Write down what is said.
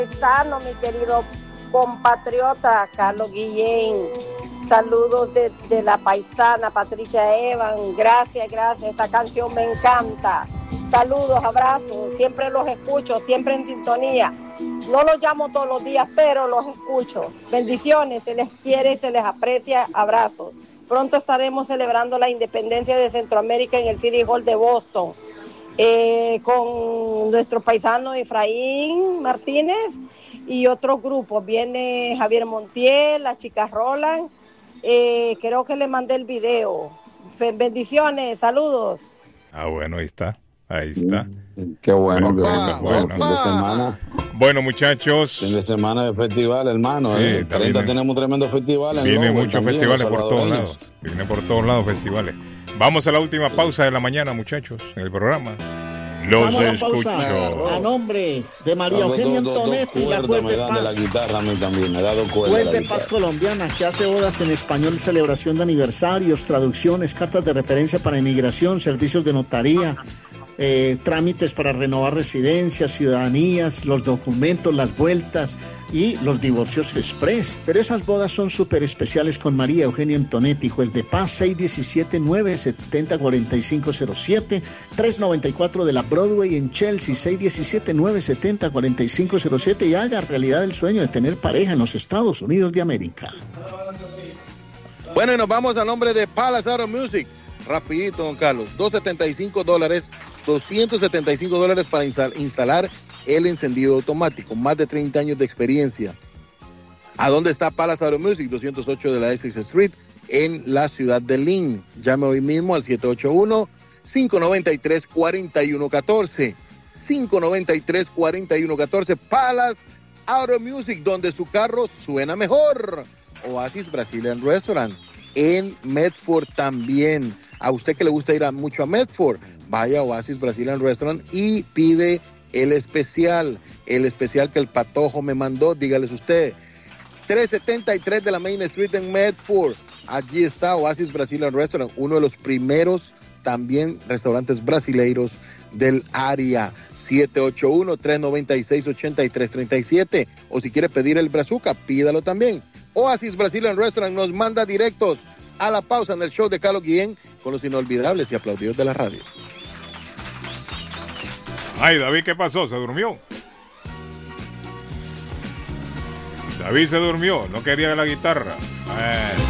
Sano, mi querido compatriota Carlos Guillén. Saludos de la paisana Patricia Evan. Gracias. Esta canción me encanta. Saludos, abrazos. Siempre los escucho, siempre en sintonía. No los llamo todos los días, pero los escucho. Bendiciones, se les quiere, se les aprecia. Abrazos. Pronto estaremos celebrando la independencia de Centroamérica en el City Hall de Boston. Con nuestro paisano Efraín Martínez y otros grupos. Viene Javier Montiel, las chicas Roland. Creo que le mandé el video. Bendiciones, saludos. Bueno, ahí está. Qué bueno, Fin de semana. Bueno, muchachos. Fin de semana de festival, hermano. Sí, 30 tenemos tremendo festival. Vienen muchos festivales por todos lados. Vienen por todos lados festivales. Vamos a la última pausa de la mañana, muchachos, en el programa. Los escucho. A nombre de María Eugenia Antonetti, la Juez de Paz. De la guitarra a mí también, me da 2 cuerdas. Juez de Paz colombiana, que hace bodas en español, celebración de aniversarios, traducciones, cartas de referencia para inmigración, servicios de notaría, trámites para renovar residencias, ciudadanías, los documentos, las vueltas y los divorcios express. Pero esas bodas son súper especiales con María Eugenia Antonetti, Juez de Paz, 617-970-4507, 394 de la Broadway en Chelsea, 617-970-4507, y haga realidad el sueño de tener pareja en los Estados Unidos de América. Bueno, y nos vamos a nombre de Palace Auto Music. Rapidito, don Carlos, $275, $275 para instalar el encendido automático, más de 30 años de experiencia. ¿A dónde está Palace Auto Music? 208 de la Essex Street, en la ciudad de Lynn. Llame hoy mismo al 781-593-4114. 593-4114, Palace Auto Music, donde su carro suena mejor. Oasis Brazilian Restaurant en Medford también. A usted que le gusta ir mucho a Medford, vaya a Oasis Brazilian Restaurant y pide el especial que el patojo me mandó. Dígales usted, 373 de la Main Street en Medford. Allí está Oasis Brazilian Restaurant, uno de los primeros también restaurantes brasileiros del área. 781-396-8337, o si quiere pedir el brazuca, pídalo también. Oasis Brazilian Restaurant nos manda directos a la pausa en el show de Carlos Guillén con los inolvidables y aplaudidos de la radio. Ay, David, ¿qué pasó? ¿Se durmió? David se durmió, no quería la guitarra.